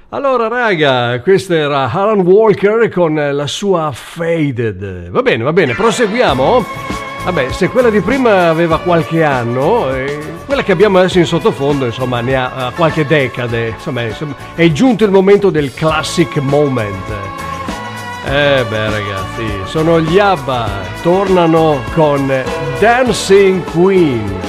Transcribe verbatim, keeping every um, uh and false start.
Allora raga, questo era Alan Walker con la sua Faded. Va bene, va bene, proseguiamo. Vabbè, se quella di prima aveva qualche anno, eh, quella che abbiamo adesso in sottofondo, insomma, ne ha, ha qualche decade. Insomma, insomma, è giunto il momento del classic moment. Eh beh ragazzi, sono gli ABBA, tornano con Dancing Queen.